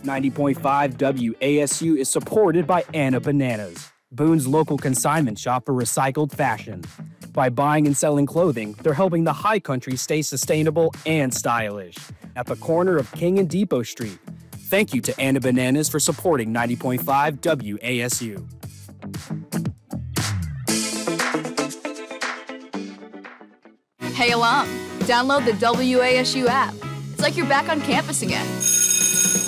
90.5 WASU is supported by Anna Bananas, Boone's local consignment shop for recycled fashion. By buying and selling clothing, they're helping the high country stay sustainable and stylish. At the corner of King and Depot Street. Thank you to Anna Bananas for supporting 90.5 WASU. Hey alum, download the WASU app. It's like you're back on campus again.